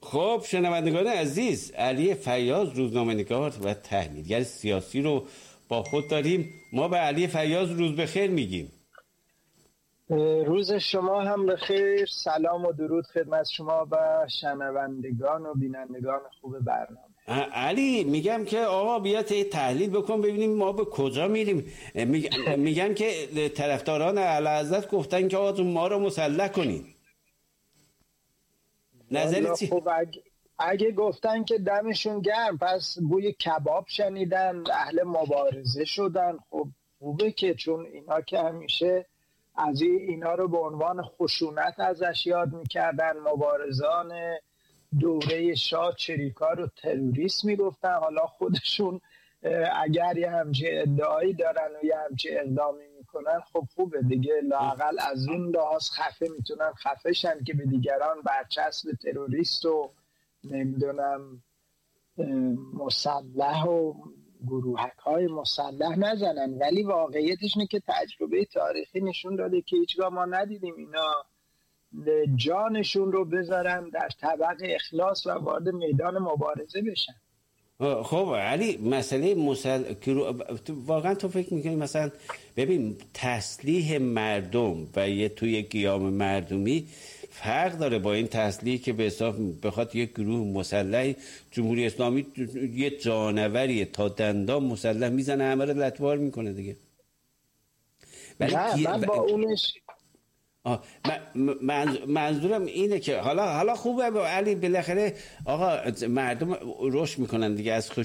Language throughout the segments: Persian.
خب شنوندگان عزیز، علی فیاض روزنامه‌نگار و تحلیلگر سیاسی رو با خود داریم. ما به علی فیاض روز بخیر میگیم. روز شما هم بخیر. سلام و درود خدمت شما و شنوندگان و بینندگان خوب برنامه. علی میگم که آقا بیا تحلیل بکن ببینیم ما به کجا میریم. میگم که طرفداران اعلیحضرت گفتن که آقا ما رو مسلح کنین. نظرت چی؟ خب اگه گفتن که دمشون گرم، پس بوی کباب شنیدن، اهل مبارزه شدن. خب خوبه که، چون اینا که همیشه از اینا رو به عنوان خشونت ازش یاد میکردن. مبارزان دوره شاه چریکا رو تروریست میگفتن. حالا خودشون اگر یه همچه ادعایی دارن و یه همچه اقدامی میکنن، خب خوبه دیگه، لااقل از اون لحاظ خفه میتونن خفه شن که به دیگران برچسب تروریست و نمیدونم مسلح و گروهک های مسلح نزنن. ولی واقعیتش اینه که تجربه تاریخی نشون داده که هیچگاه ما ندیدیم اینا جانشون رو بذارن در طبق اخلاص و وارد میدان مبارزه بشن. خب علی، مسئله واقعا تو فکر میکنی مثلا ببین تسلیح مردم و یه توی قیام مردمی فرق داره با این تسلیحی که به حساب بخواد یک گروه مسلح جمهوری اسلامی یه جانوریه تا دندان مسلح میزنه همه رو لطوار میکنه دیگه. من با اونش منظورم اینه که حالا خوبه علی، بالاخره آقا مردم رشد میکنن دیگه، از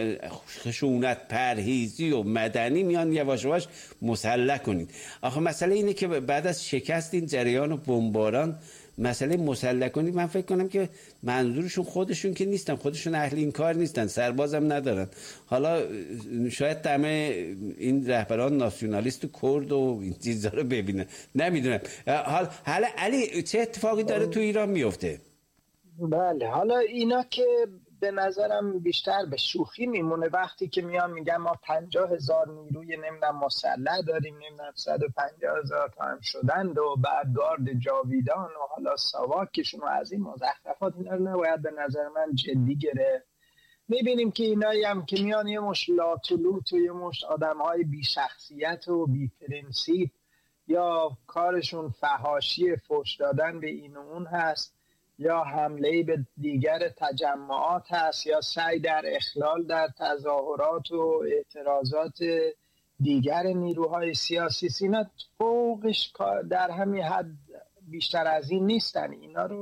خشونت پرهیزی و مدنی میان یواش یواش مسلح کنین. آخه مسئله اینه که بعد از شکست این جریان و بمباران مسئله مسلح کنید، من فکر کنم که منظورشون خودشون که نیستن، خودشون اهل این کار نیستن، سربازم ندارن. حالا شاید همه این رهبران ناسیونالیست و کرد و این چیزا رو ببینن، نمیدونم. حالا علی چه اتفاقی داره تو ایران میفته؟ بله، حالا اینا که به نظرم بیشتر به شوخی میمونه وقتی که میان میگن ما 50,000 نیروی نمیدونم مسلح داریم، نمیدونم 150,000 تا هم شدند و بعد گارد جاویدان و حالا ساواکشون و از این مزخرفات. اینا رو نباید به نظر من جدی گرفت. میبینیم که اینایی هم که میان یه مش لاتولوت و یه مش آدمهای بی شخصیت و بی پرنسیپ، یا کارشون فحاشی فحش دادن به این و اون هست، یا حمله به دیگر تجمعات هست، یا سعی در اخلال در تظاهرات و اعتراضات دیگر نیروهای سیاسی. اینا فوقش در همین حد بیشتر از این نیستن.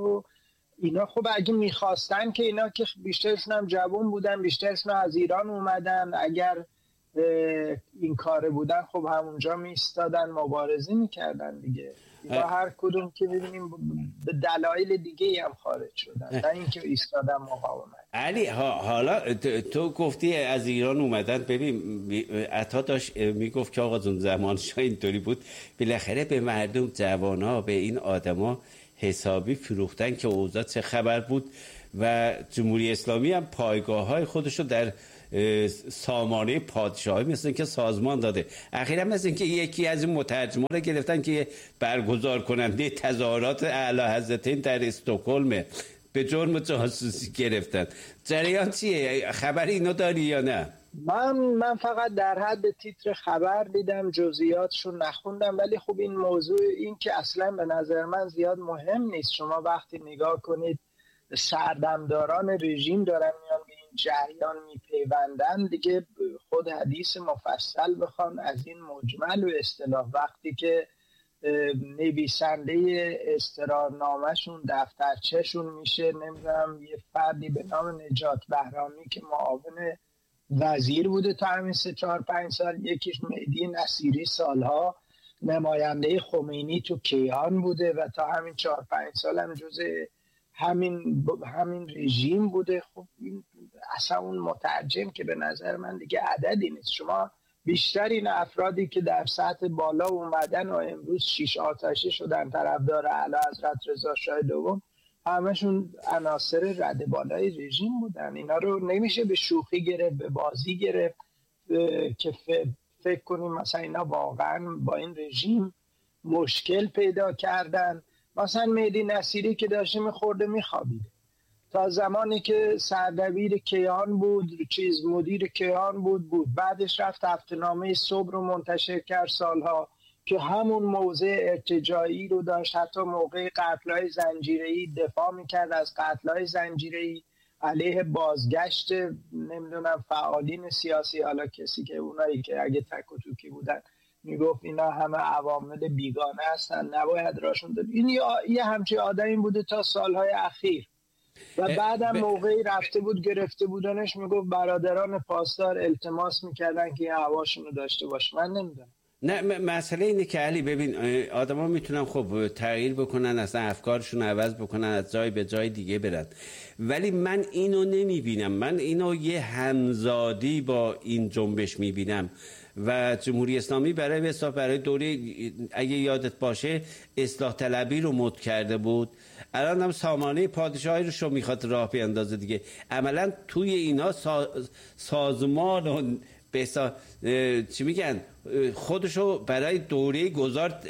اینا خب اگه میخواستن که اینا که بیشترشون هم جوان بودن، بیشترشون از ایران اومدن، اگر این کاره بودن خب همونجا میستادن مبارزه میکردن دیگه. اینا هر کدوم که ببینیم به دلایل دیگه هم خارج شدن، نه اینکه ایستادن مقاومت. علی حالا تو گفتی از ایران اومدن. ببین عطا داشت میگفت که آقا جون زمانش اینطوری بود، بالاخره به مردم جوانا به این آدما حسابی فروختن که اوضاع چه خبر بود و جمهوری اسلامی هم پایگاه‌های خودشو در سامانه پادشاهی مثل که سازمان داده. اخیراً مثل که یکی از این مترجمان رو گرفتن که برگزار کننده تظاهرات اعلیحضرتین در استکهلم به جرم جاسوسی گرفتن. جریان چیه؟ خبر اینو داری یا نه؟ من فقط در حد تیتر خبر دیدم، جزئیاتشون نخوندم. ولی خب این موضوع این که اصلا به نظر من زیاد مهم نیست. شما وقتی نگاه کنید سردمداران رژیم دارن میان به این جریان میپیوندن دیگه، خود حدیث مفصل بخوان از این مجمل و اصطلاح، وقتی که نویسنده اصرارنامه‌شون دفترچه‌شون میشه نمیدونم یه فردی به نام نجات بهرامی که معاون وزیر بوده تا همین 3-4-5 سال، یکیش مهدی نصیری سالها نماینده خمینی تو کیهان بوده و تا همین 4-5 سال هم جزء همین رژیم بوده. خب اصلا اون مترجم که به نظر من دیگه عددی نیست. شما بیشتر این افرادی که در سطح بالا اومدن و امروز 6 آتشه شدن طرفدار اعلیحضرت رضا شاه دوم، همشون عناصر رده بالای رژیم بودن. اینا رو نمیشه به شوخی گرفت، به بازی گرفت که فکر کنیم مثلا اینا واقعا با این رژیم مشکل پیدا کردن. مثلا مهدی نصیری که داشته میخورده میخوابیده، تا زمانی که سردبیر کیهان بود، مدیر کیهان بود. بعدش رفت هفته‌نامه صبح رو منتشر کرد سالها که همون موضع ارتجاعی رو داشت. حتی موقع قتل‌های زنجیره‌ای دفاع میکرد از قتل‌های زنجیره‌ای، علیه بازگشت نمیدونم فعالین سیاسی، حالا کسی که اونایی که اگه تک و توکی بودن میگفت اینا همه عوامل بیگانه هستن نباید راشون داد. این یه همچین آدمی بوده تا سالهای اخیر و بعدم موقعی رفته بود گرفته بودنش میگفت برادران پاسدار التماس میکردن که هواشون رو داشته باش. من نمیدونم. نه مسئله اینه که علی ببین آدم ها میتونن خب تغییر بکنن، اصلا افکارشون عوض بکنن، از جای به جای دیگه برن، ولی من اینو نمیبینم. من اینو یه همزادی با این جنبش میبینم و جمهوری اسلامی برای دوره اگه یادت باشه اصلاح طلبی رو مد کرده بود، الان هم سامانه پادشاهی رو میخواد راه بیندازه دیگه. عملا توی اینا سازمان و چی میگن خودشو برای دوره گذار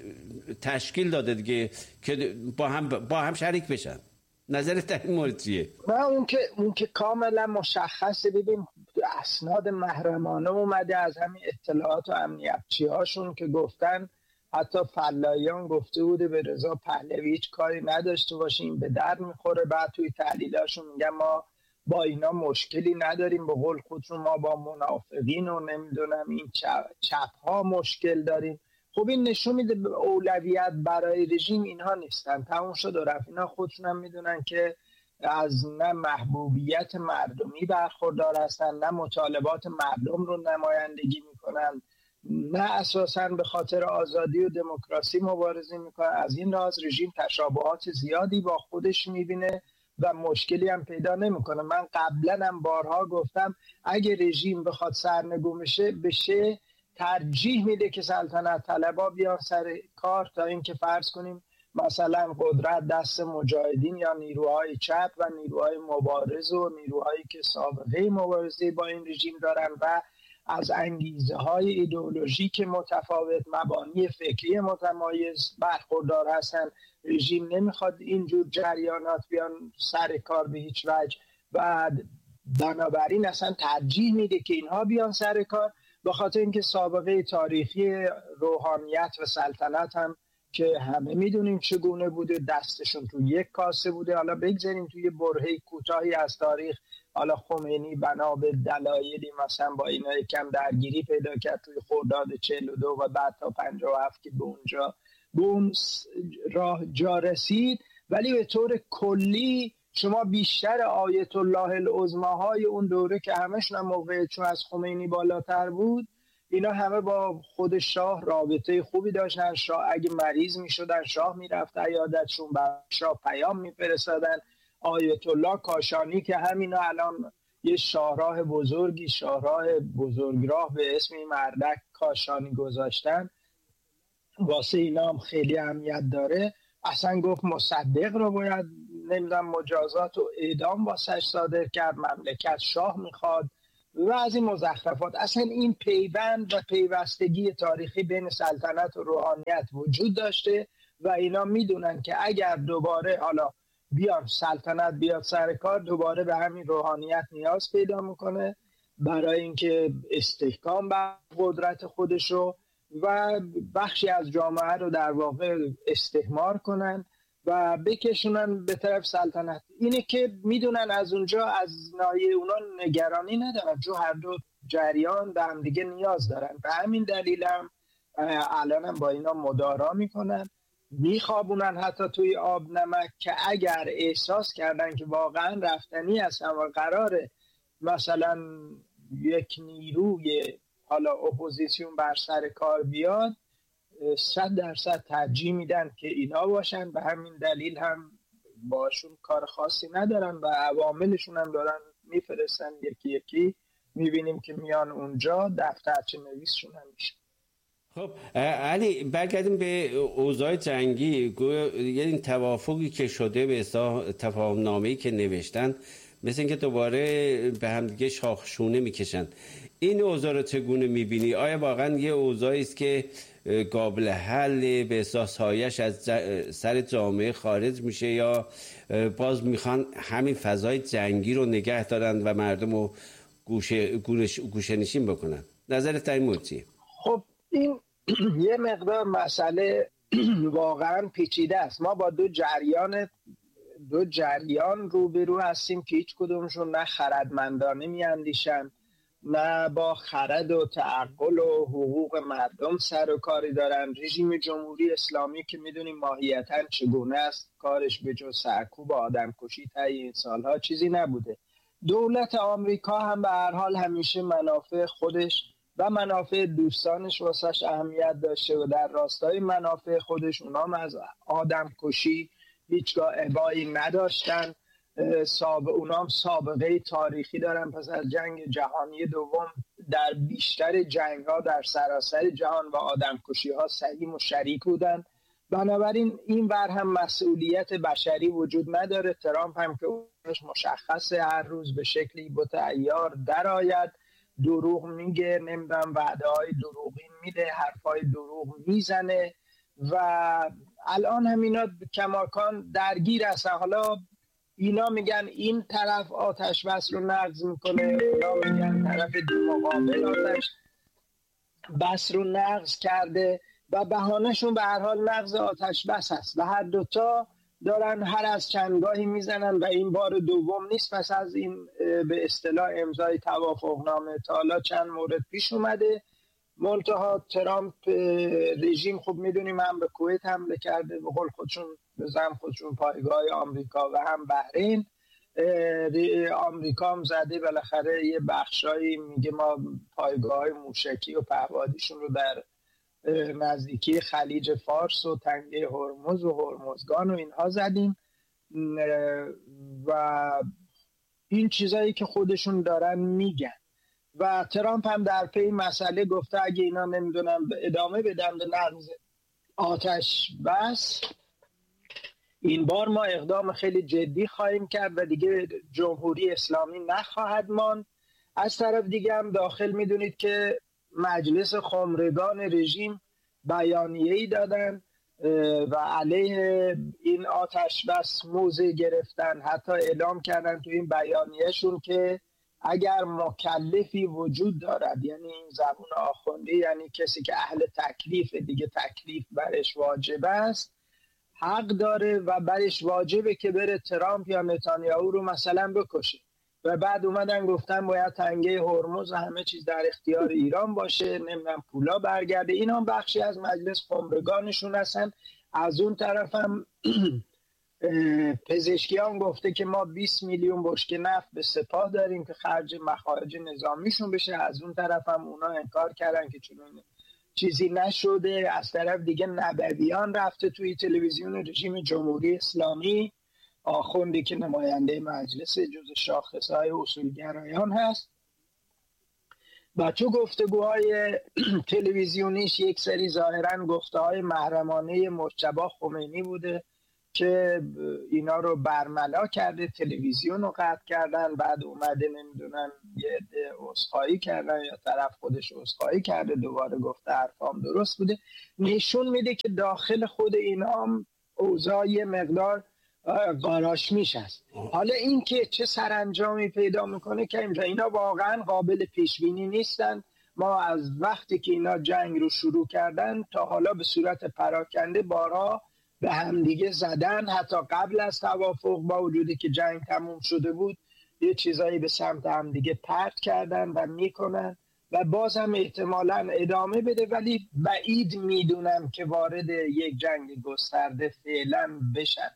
تشکیل داده دیگه که با هم شریک بشن. نظرت در این مورد چیه؟ نه اون که کاملا مشخصه. ببین اسناد محرمانه اومده از همین اطلاعات و امنیتچی هاشون که گفتن، حتی فلاییان گفته بوده به رضا پهلوی هیچ کاری نداشته باشیم به درد میخوره. بعد توی تحلیلاشون میگن ما با اینا مشکلی نداریم، به قول خودشون ما با منافقین و نمیدونم این چپ ها مشکل داریم. خب این نشون میده اولویت برای رژیم اینها نیستن، تموم شد و رفت. اینا خودشون هم میدونن که از نه محبوبیت مردمی برخوردار هستن، نه مطالبات مردم رو نمایندگی میکنن، نه اساساً به خاطر آزادی و دموکراسی مبارزه میکنن. از این راز رژیم تشابهات زیادی با خودش میبینه و مشکلی هم پیدا نمیکنه. من قبلا هم بارها گفتم اگه رژیم بخواد سرنگون بشه ترجیح میده که سلطنت طلبا بیان سر کار تا اینکه فرض کنیم مثلا قدرت دست مجاهدین یا نیروهای چپ و نیروهای مبارز و نیروهایی که سابقه مبارزه با این رژیم دارن و از انگیزه های ایدئولوژیک متفاوت، مبانی فکری متمایز برخوردار هستن. رژیم نمیخواد اینجور جریانات بیان سر کار به هیچ وجه و بنابراین اصلا ترجیح میده که اینها بیان سر کار، به خاطر اینکه سابقه تاریخی روحانیت و سلطنت هم که همه میدونیم چگونه بوده، دستشون تو یک کاسه بوده. حالا بگذاریم توی برهه کوتاهی از تاریخ، حالا خمینی بنا به دلایلی مثلا با اینا یکم درگیری پیدا کرد توی خرداد 42 و بعد تا 57 که به اون راه جا رسید. ولی به طور کلی شما بیشتر آیت الله العظماهای اون دوره که همشون هم موقع چون از خمینی بالاتر بود، اینا همه با خود شاه رابطه خوبی داشتن. شاه اگه مریض می شدن شاه می رفت عیادتشون، بر شاه پیام می فرستادن. آیت الله کاشانی که همینا الان یه شاهراه بزرگی، شاهراه بزرگراه به اسم مردک کاشانی گذاشتن، واسه اینا هم خیلی اهمیت داره. اصلا گفت مصدق رو باید نمیدونم مجازات و اعدام واسش صادر کرد، مملکت شاه میخواد و از این مزخرفات. اصلا این پیوند و پیوستگی تاریخی بین سلطنت و روحانیت وجود داشته و اینا میدونن که اگر دوباره حالا بیان سلطنت بیاد سر کار، دوباره به همین روحانیت نیاز پیدا میکنه برای اینکه استحکام بر قدرت خودشو و بخشی از جامعه رو در واقع استثمار کنن و بکشونن به طرف سلطنت. اینه که میدونن از اونجا از ناحیه اونا نگرانی ندارن، چون هر دو جریان به هم دیگه نیاز دارن. به همین دلیل هم الان هم با اینا مدارا میکنن، میخوابونن حتی توی آب نمک که اگر احساس کردن که واقعا رفتنی هستن و قراره مثلا یک نیروی حالا اپوزیسیون بر سر کار بیاد، 100% ترجیح میدن که اینا باشن. به همین دلیل هم باشون کار خاصی ندارن و عواملشون هم دارن میفرستن یکی یکی، میبینیم که میان اونجا دفترچه نویسشون هم میشه. خب علی برگردیم به اوضاع جنگی. یه این توافقی که شده به اصطلاح تفاهم نامه‌ای که نوشتن مثل اینکه دوباره به هم دیگه شاخشونه میکشن. این اوضاع رو چگونه میبینی؟ آیا واقعا یه اوضاعی است که قابل حل به سایش از سر جامعه خارج میشه، یا باز میخوان همین فضای جنگی رو نگه دارن و مردم رو گوشه نشین بکنن؟ نظرت در این مورد چیه؟ خب این یه مقدار مسئله واقعا پیچیده است. ما با دو جریان روبرو هستیم که هیچ کدومشون نه خردمندانه میاندیشن، نه با خرد و تعقل و حقوق مردم سر و کاری دارن. رژیم جمهوری اسلامی که میدونیم ماهیتاً چگونه است، کارش به جز سرکوب آدمکشی طی این سالها چیزی نبوده. دولت آمریکا هم به هر حال همیشه منافع خودش و منافع دوستانش واسش اهمیت داشته و در راستای منافع خودش اونام از آدمکشی هیچگاه ابایی نداشتن. اونام سابقه تاریخی دارن. پس از جنگ جهانی دوم در بیشتر جنگ ها در سراسر جهان و آدمکشی ها سهیم و شریک بودن. بنابراین این ور هم مسئولیت بشری وجود نداره. ترامپ هم که اونش مشخصه هر روز به شکلی بت عیار در آید، دروغ میگه، نمیدونم وعده های دروغین میده، حرفای دروغ میزنه و الان هم اینا کماکان درگیر هستن. حالا اینا میگن این طرف آتش بس رو نقض میکنه، اینا میگن طرف مقابل آتش بس رو نقض کرده و بهانهشون به هر حال نقض آتش بس هست و هر دوتا دارن هر از چندگاهی میزنن و این بار دوم نیست. پس از این به اصطلاح امضای توافقنامه تا حالا چند مورد پیش اومده. منتها ترامپ رژیم خوب میدونیم هم به کویت حمله کرده، به قول خودشون به زعم خودشون پایگاه آمریکا و هم بحرین. آمریکا هم زده بالاخره یه بخشایی، میگه ما پایگاه موشکی و پهپادیشون رو در نزدیکی خلیج فارس و تنگه هرمز و هرمزگان و اینها زدیم و این چیزایی که خودشون دارن میگن. و ترامپ هم در پی مسئله گفته اگه اینا نمیدونم ادامه بدن به نقض آتش بس، این بار ما اقدام خیلی جدی خواهیم کرد و دیگه جمهوری اسلامی نخواهد ماند. از طرف دیگه هم داخل میدونید که مجلس خمرگان رژیم بیانیه‌ای دادن و علیه این آتش بس موضع گرفتن. حتی اعلام کردن تو این بیانیه‌شون که اگر مکلفی وجود دارد، یعنی این زبون آخوندی، یعنی کسی که اهل تکلیف، دیگه تکلیف برش واجب است، حق داره و برش واجبه که بره ترامپ یا نتانیاهو رو مثلا بکشه. و بعد اومدن گفتن باید تنگه هرمز و همه چیز در اختیار ایران باشه، نمیدونم پولا برگرده. این هم بخشی از مجلس خمرگانشون هستن. از اون طرف هم پزشکیان گفته که ما 20 میلیون بشکه نفت به سپاه داریم که خرج مخارج نظامیشون بشه. از اون طرف هم اونا انکار کردن که چون چیزی نشده. از طرف دیگه نبویان رفته توی تلویزیون رژیم جمهوری اسلامی، آخوندی که نماینده مجلس جز شاخصهای اصولگرایان هست، و تو گفتگوهای تلویزیونیش یک سری ظاهرا گفته‌های محرمانه مجتبی خمینی بوده که اینا رو برملا کرده، تلویزیون رو قطع کردن، بعد اومده نمیدونن یه عده عذرخواهی کردن یا طرف خودش عذرخواهی کرده، دوباره گفته حرفام درست بوده. نشون میده که داخل خود اینا هم اوضاع یه مقدار قاراشمیش هست. حالا این که چه سرانجامی پیدا میکنه که اینا واقعا قابل پیش بینی نیستن. ما از وقتی که اینا جنگ رو شروع کردن تا حالا به صورت پراکنده بارها به همدیگه زدن، حتی قبل از توافق با وجودی که جنگ تموم شده بود یه چیزایی به سمت همدیگه پرت کردن و میکنن و باز هم احتمالاً ادامه بده، ولی بعید میدونم که وارد یک جنگ گسترده فعلا بشن.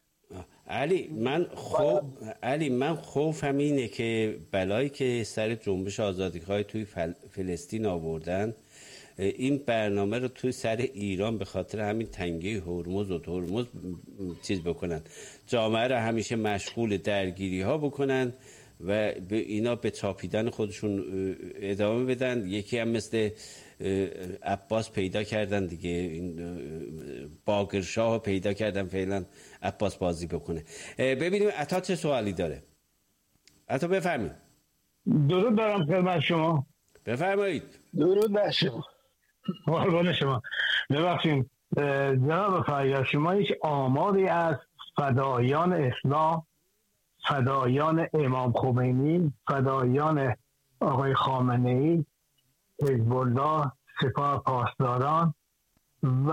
علی من خوفم اینه که بلایی که سر جنبش آزادیخواه توی فلسطین آوردن، این برنامه رو توی سر ایران به خاطر همین تنگه هرمز و ترمز چیز بکنن، جامعه رو همیشه مشغول درگیری ها بکنن و اینا به چاپیدن خودشون ادامه بدن. یکی هم مثل عباس پیدا کردن دیگه، این باقرشاه پیدا کردن فعلا عباس بازی بکنه. ببینیم عطا چه سوالی داره. عطا بفرمایید. درود دارم خدمت شما. بفرمایید. درود بر شما. قربان شما. ببخشید جناب فریاد، شما هیچ آماری از فدایان اسلام، فدایان امام خمینی، فدایان آقای خامنه‌ای، حزب الله، سپاه پاسداران و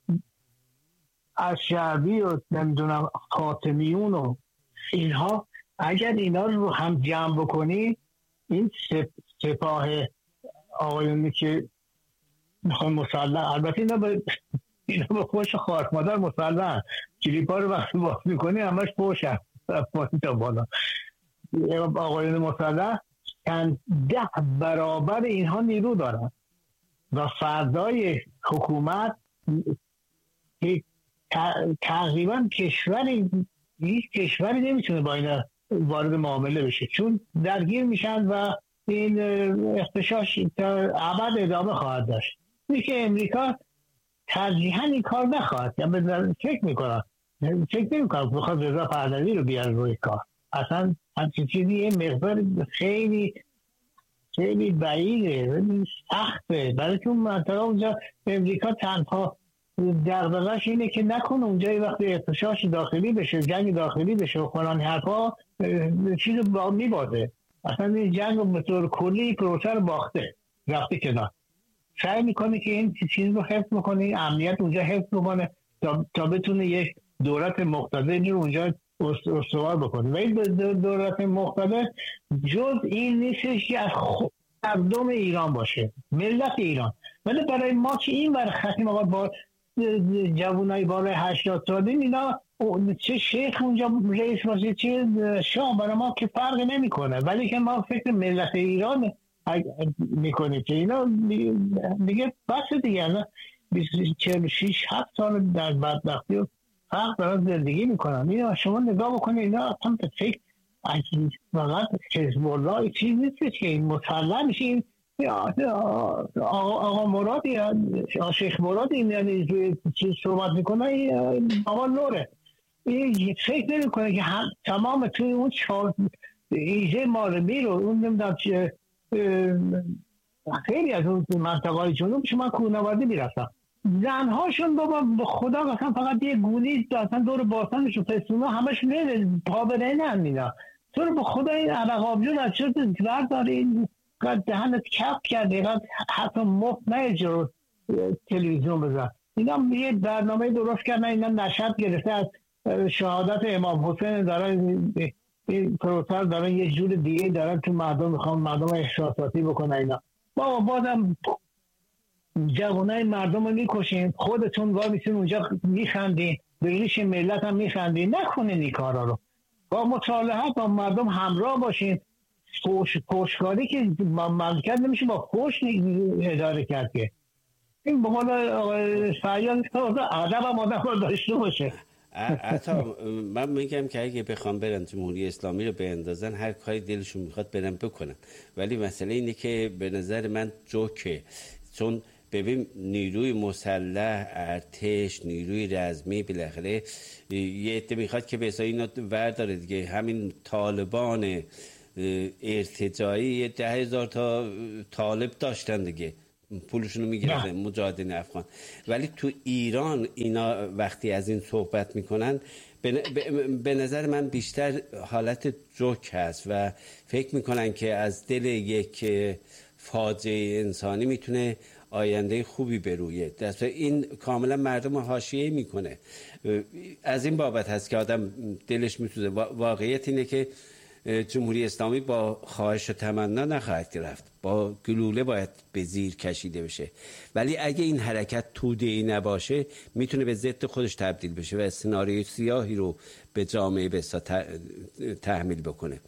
از شعبی و نمیدونم خاتمیون و اینها، اگر اینا رو هم جمع بکنی، این سپاه آقایونی که میخوان مسلح، البته اینا به خوش خواهر مادر مسلح، کلیپا رو وقتی باز میکنی همش پوشن تا بالا. آقایون مسلح چند 10 برابر اینها نیرو دارن و فردای حکومت تقریبا هیچ کشوری نمیتونه با اینا وارد معامله بشه، چون درگیر میشن و این اختشاش تا ابد ادامه خواهد داشت. اینه که امریکا ترجیحاً این کار نخواهد، یعنی فکر نمیکنم بخواد رضا پهلوی رو بیاره روی کار. اصلا همچین چیزی یه مقدار خیلی خیلی بعیده، سخته، برای که اون منطقه اونجا امریکا تنها دغدغه‌اش اینه که نکنه اونجا یه وقتی اختشاش داخلی بشه، جنگ داخلی بشه و فلان حرفا، چیزو با میبازه. اصلا این جنگ رو به طور کلی پروسه رو باخته، رفته کنار. سعی میکنه که این چیز رو حفظ بکنه، این امنیت اونجا حفظ بکنه تا بتونه یک دولت مقتدری رو اونجا استوار بکنه. و این دولت مقتدر جز این نیستش که از مردم ایران باشه، ملت ایران. ولی برای ما که این ور ختم آقا با جوانای بالای 80 ساله، اینا چه شیخ اونجا رئیس باشه چه شاه، برای ما که فرق نمیکنه. ولی که ما فکر ملت ایران میکنه که اینا دیگه بس دیگه، اینا 46-7 سال در بدبختی و فرق دارن زندگی میکنن. اینا شما نگاه بکنید، اینا اصلا به فکر فقط حزب الله چیز نیست که این مسلح میشه. این آقا مرادی، شیخ مرادی، یعنی چیز صحبت میکنه، آقا نوره، این فکر نمیکنه که تمام توی اون ایزه مارمی رو، اون نمیدونم چه، خیلی از اون منطقه های جنوب شما کوهنوردی میرفتم، زنهاشون بابا به خدا مثلا فقط یه گونی اصلا دور باسنشون فستونا همش پا برهنن اینا. تو رو به خدا این عرق آبجون از چرت ورد داره، این قد دهنت کپ کرده، قد حتی مفت نیجا تلویزیون بزن. اینا یه برنامه درست کردن، اینا نشد گرفته از شهادت امام حسین، دارن این پروسر دارن یه جور دیگه دارن تو مردم، میخوام مردم احساساتی بکنن. اینا بابا بازم جوانای مردم رو میکشین، خودتون وامیسین اونجا میخندین، به ریش ملت هم میخندین. نکنین این کارا رو، با مصالحت با مردم همراه باشین. فوشکاری که مملکت نمیشه با فوش اداره کرد که. این به قول آقای فریاد ادب هم آدم رو داشته باشه. حتی من میگم که اگه بخوام برن جمهوری اسلامی رو بیندازن، هر کاری دلشون میخواد برن بکنن، ولی مسئله اینه که به نظر من جوکه. چون ببین نیروی مسلح، ارتش، نیروی رزمی، بالاخره یه عده میخواد که به اینا ورداره دیگه. همین طالبان ارتجاعی 10,000 تا طالب داشتن دیگه، پولشون رو میگیرن مجاهدین افغان. ولی تو ایران اینا وقتی از این صحبت میکنن، به نظر من بیشتر حالت جوک هست و فکر میکنن که از دل یک فاجعه انسانی میتونه آینده خوبی برویه. دست این کاملا مردم حاشیه میکنه. از این بابت هست که آدم دلش میسوزه. واقعیت اینه که جمهوری اسلامی با خواهش و تمنا نخواهد رفت، با گلوله باید به زیر کشیده بشه. ولی اگه این حرکت توده‌ای نباشه، میتونه به ضد خودش تبدیل بشه و سناریوی سیاهی رو به جامعه بسا تحمیل بکنه.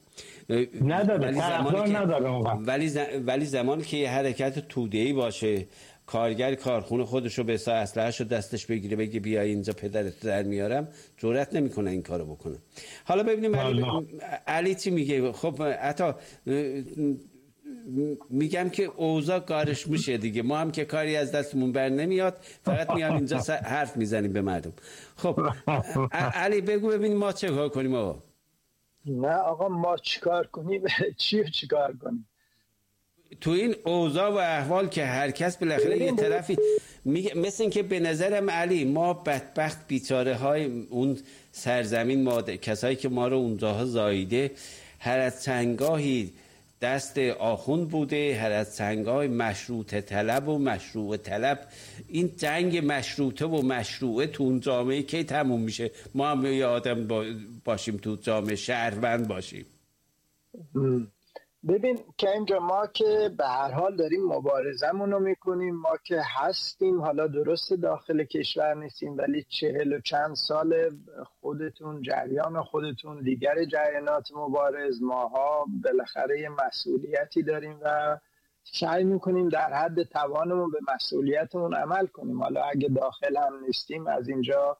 ولی زمانی که یه حرکت توده‌ای باشه، کارگر کارخونه خودش رو به اسلحه‌اش رو دستش بگیره بگه بیا اینجا پدرت در میارم، جرئت نمیکنه این کارو بکنه. حالا ببینیم علی چی میگه. خب حتی میگم که اوضاع کارش میشه دیگه، ما هم که کاری از دستمون بر نمیاد، فقط میام اینجا حرف میزنیم به مردم. خب علی بگو ببینیم ما چه کار کنیم. آقا نه آقا ما چیکار کنیم؟ چیکار کنیم تو این اوضاع و احوال که هر کس بالاخره یه طرفی مثل این که به نظرم علی ما بدبخت بیچاره های اون سرزمین، کسایی که ما رو اونجاها زاییده، هر از چندگاهی دست آخوند بوده، هر از چندگاهی مشروطه طلب و مشروع طلب. این جنگ مشروطه و مشروعه تو اون جامعه کی تموم میشه؟ ما هم یه آدم باشیم تو جامعه، شهروند باشیم. ببین که اینجا ما که به هر حال داریم مبارزمون رو میکنیم، ما که هستیم، حالا درست داخل کشور نیستیم ولی 40 و چند سال خودتون جریان خودتون دیگر جریانات مبارز، ماها بالاخره یه مسئولیتی داریم و سعی میکنیم در حد توانمون به مسئولیتمون عمل کنیم. حالا اگه داخل هم نیستیم از اینجا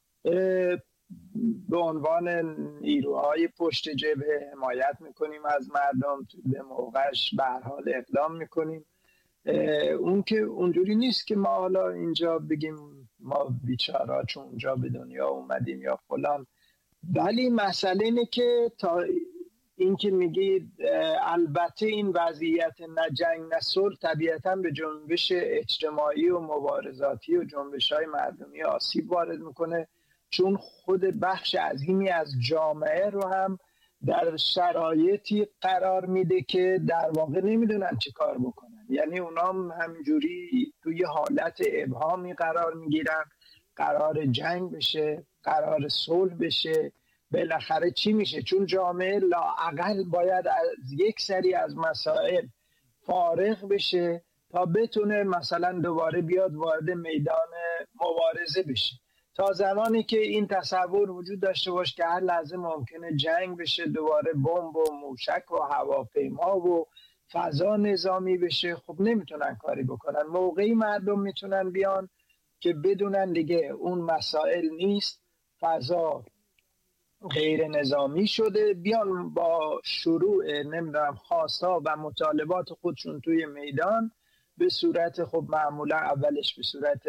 به عنوان نیروهای پشت جبهه حمایت میکنیم از مردم، به موقعش به هر حال اقدام میکنیم. اون که اونجوری نیست که ما حالا اینجا بگیم ما بیچارا چون اونجا به دنیا اومدیم یا فلان. ولی مسئله اینه که تا این که میگید البته این وضعیت نه جنگ نه صلح طبیعتاً به جنبش اجتماعی و مبارزاتی و جنبش‌های مردمی آسیب وارد میکنه، چون خود بخش عظیمی از جامعه رو هم در شرایطی قرار میده که در واقع نمیدونن چی کار بکنن. یعنی اونا هم همینجوری توی حالت ابهامی قرار میگیرن، قرار جنگ بشه، قرار صلح بشه، بالاخره چی میشه؟ چون جامعه لااقل باید از یک سری از مسائل فارغ بشه تا بتونه مثلا دوباره بیاد وارد میدان مبارزه بشه. تا زمانی که این تصور وجود داشته باشه که هر لحظه ممکنه جنگ بشه، دوباره بمب و موشک و هواپیما و فضا نظامی بشه، خب نمیتونن کاری بکنن. موقعی مردم میتونن بیان که بدونن دیگه اون مسائل نیست، فضا غیر نظامی شده، بیان با شروع خواستا و مطالبات خودشون توی میدان به صورت خب معمولا اولش به صورت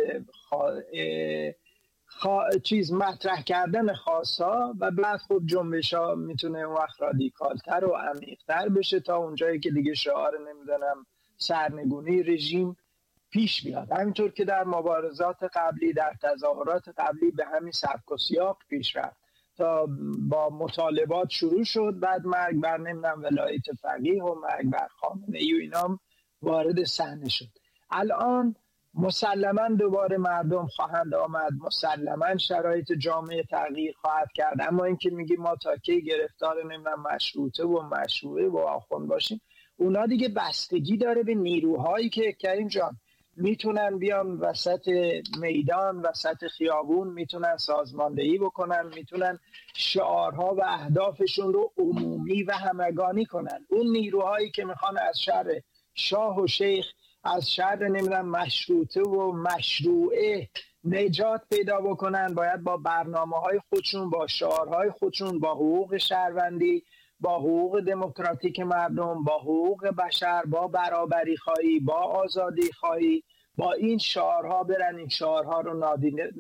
مطرح کردن خاصا و بعد خب جنبش ها میتونه اون وقت رادیکالتر و عمیق‌تر بشه تا اونجایی که دیگه شعار سرنگونی رژیم پیش بیاد. همینطور که در مبارزات قبلی، در تظاهرات قبلی به همین سبک و سیاق پیش رفت تا با مطالبات شروع شد، بعد مرگ بر ولایت فقیه و مرگ بر خامنه‌ای و اینا وارد صحنه شد. الان مسلماً دوباره مردم خواهند آمد، مسلماً شرایط جامعه تغییر خواهد کرد، اما اینکه میگی ما تا کی گرفتار مشروطه و مشروعه و آخوند باشیم، اونا دیگه بستگی داره به نیروهایی که کریم جان میتونن بیان وسط میدان، وسط خیابون، میتونن سازماندهی بکنن، میتونن شعارها و اهدافشون رو عمومی و همگانی کنن. اون نیروهایی که میخوان از شر شاه و شیخ، از شر مشروطه و مشروعه نجات پیدا بکنن، باید با برنامه‌های خودشون، با شعارهای خودشون، با حقوق شهروندی، با حقوق دموکراتیک مردم، با حقوق بشر، با برابری خواهی، با آزادی خواهی، با این شعارها برن، این شعارها رو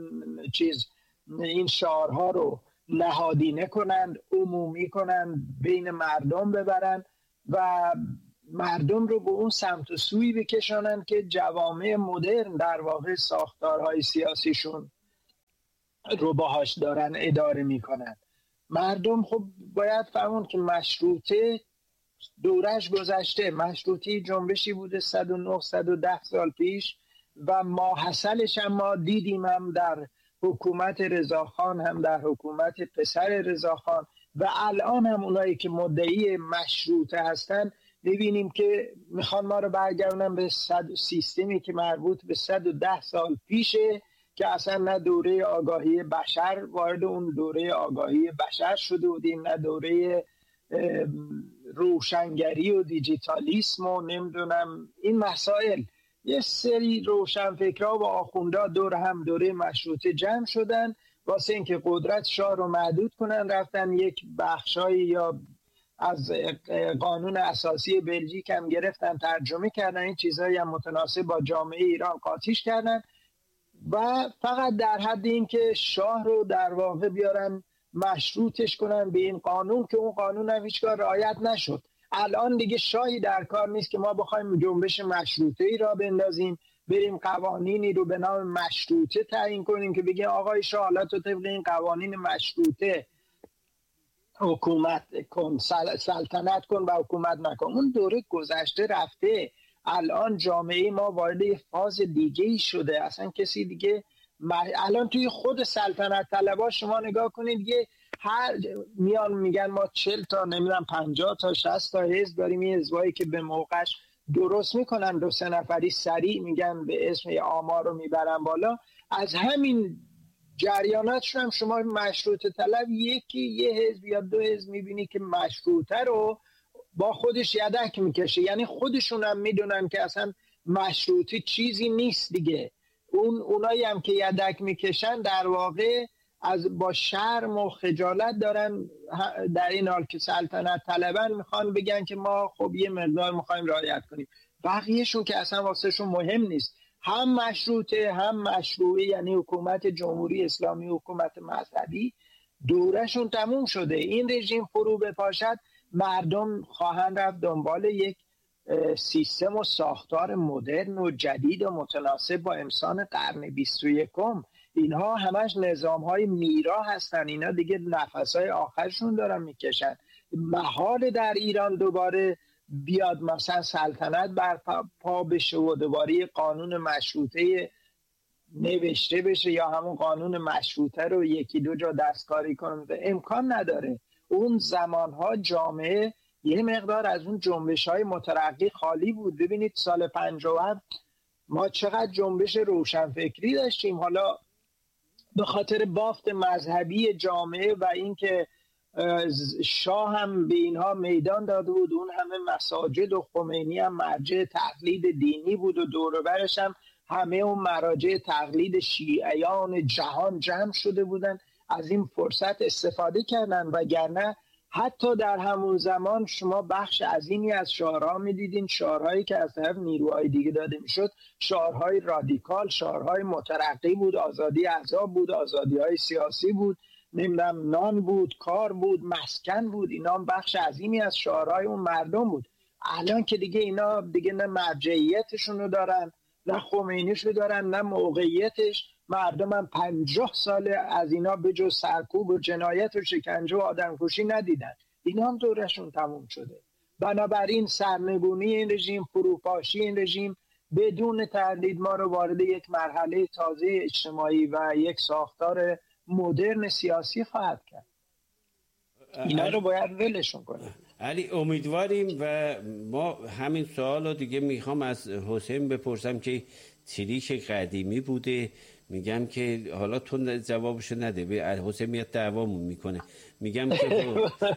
این شعارها رو نهادینه کنند، عمومی کنند، بین مردم ببرن و مردم رو به اون سمت و سوی بکشانن که جوامع مدرن در واقع ساختارهای سیاسیشون رو باهاش دارن اداره میکنن. مردم خب باید فهمون که مشروطه دورش گذشته، مشروطه جنبشی بوده 109-110 سال پیش و ماحصلش هم ما دیدیم، هم در حکومت رضاخان، هم در حکومت پسر رضاخان و الان هم اونایی که مدعی مشروطه هستن ببینیم که میخوان ما رو برگردونن به سیستمی که مربوط به 110 سال پیشه که اصلا نه دوره آگاهی بشر وارد اون دوره آگاهی بشر شده بودیم، نه دوره روشنگری و دیجیتالیسم و نمیدونم این مسائل. یه سری روشنفکرها و آخوندا دور هم دوره مشروطه جمع شدن واسه اینکه قدرت شاه رو محدود کنن، رفتن یک بخشایی یا از قانون اساسی بلژیک هم گرفتن ترجمه کردن، این چیزهایی هم متناسب با جامعه ایران قاطیش کردن و فقط در حد این که شاه رو در واقع بیارن مشروطش کنن به این قانون که اون قانون هم هیچگاه رعایت نشد. الان دیگه شاهی در کار نیست که ما بخوایم جنبش مشروطه‌ای را بندازیم بریم قوانینی رو به نام مشروطه تعیین کنیم که بگیم آقای شاه حالا تو طبق این قوانین مشروطه حکومت کن، سلطنت کن و حکومت نکن. اون دوره گذشته رفته. الان جامعه ما وارد فاز دیگه ای شده. اصلا کسی دیگه الان توی خود سلطنت طلبها شما نگاه کنید، یه هر میان میگن ما 40 تا نمیدونم 50 تا 60 تا حزب داریم. این حزبایی که به موقعش درست میکنن 2-3 نفری سریع میگن به اسم آمار رو میبرن بالا. از همین جریاناتشون هم شما مشروطه طلب یه حزب یا 2 حزب میبینی که مشروطه رو با خودش یدک میکشه. یعنی خودشون هم میدونن که اصلا مشروطه چیزی نیست دیگه. اونایی هم که یدک میکشن در واقع با شرم و خجالت دارن در این حال که سلطنت طلبن میخوان بگن که ما خب یه مقدار میخوایم رعایت کنیم. بقیهشون که اصلا واسهشون مهم نیست. هم مشروطه هم مشروعه، یعنی حکومت جمهوری اسلامی، حکومت مذهبی، دورشون تموم شده. این رژیم فرو بپاشد، مردم خواهند رفت دنبال یک سیستم و ساختار مدرن و جدید و متناسب با انسان قرن 21. اینها همش نظام‌های میرا هستن. اینا دیگه نفس‌های آخرشون دارن میکشن. محال در ایران دوباره بیاد مثلا سلطنت برپا بشه و دوباره قانون مشروطه نوشته بشه یا همون قانون مشروطه رو 1-2 جا دستکاری کنه. امکان نداره. اون زمانها جامعه یه مقدار از اون جنبش‌های مترقی خالی بود. ببینید سال 57 ما چقدر جنبش روشنفکری داشتیم. حالا به خاطر بافت مذهبی جامعه و اینکه شاه هم به اینها میدان داده بود، اون همه مساجد و خمینی هم مرجع تقلید دینی بود و دور و برش هم همه اون مراجع تقلید شیعیان جهان جمع شده بودن، از این فرصت استفاده کردن. وگرنه حتی در همون زمان شما بخش عظیمی از شعارها می‌دیدین، شعارهایی که از طرف نیروهای دیگه داده میشد شعارهای رادیکال، شعارهای مترقی بود. آزادی احزاب بود، آزادی‌های سیاسی بود، نمیدونم نان بود، کار بود، مسکن بود. اینا هم بخش عظیمی از شعارهای اون مردم بود. الان که دیگه اینا دیگه نه مرجعیتشون رو دارن، نه خمینیش رو دارن، نه موقعیتش. مردم هم 50 ساله از اینا به جز سرکوب و جنایت و شکنجه و آدمکشی ندیدن. اینا هم دورشون تموم شده. بنابراین سرنگونی این رژیم، فروپاشی این رژیم بدون تردید ما رو وارد یک مرحله تازه اجتماعی و یک ساختار مدرن سیاسی خواهد کرد. اینا رو باید ولشون کنیم. علی امیدواریم و ما همین سوال رو دیگه میخوام از حسین بپرسم که تریک قدیمی بوده. میگم که حالا تو جوابشو نده، حسین میاد دعوامون میکنه. میگم که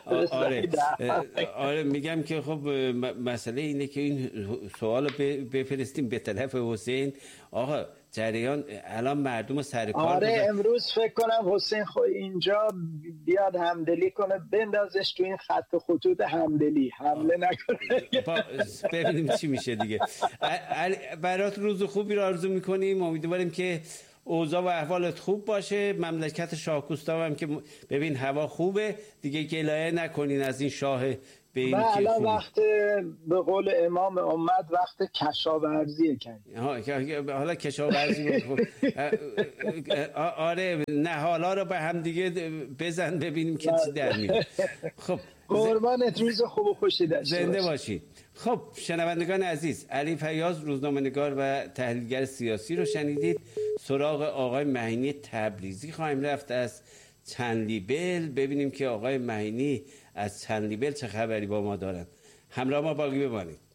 آره میگم که خب مسئله اینه که این سوالو بفرستیم به طرف حسین. آقا جریان الان مردم سر کار آره امروز فکر کنم حسین اینجا بیاد همدلی کنه، بندازش تو این خط خطوط همدلی، حمله نکنه. ببینیم چی میشه دیگه. برات روز خوبی رو آرزو میکنیم. امیدواریم که اوضاع و احوالت خوب باشه. مملکت شاهکوستا هم که ببین هوا خوبه دیگه، گلایه نکنین از این شاه به این که الان وقت به قول امام امت وقت کشاورزی کنیم. حالا کشاورزی آره نه حالا رو به هم دیگه بزن ببینیم که چی در میاد. خب قربانت، روز خوب و خوشی داشته زنده باشید. خب شنوندگان عزیز، علی فیاض روزنامه‌نگار و تحلیلگر سیاسی رو شنیدید. سراغ آقای مهینی تبریزی خواهیم رفت از چندلیبل، ببینیم که آقای مهینی از چندلیبل چه خبری با ما دارند. همراه ما باقی بمانید.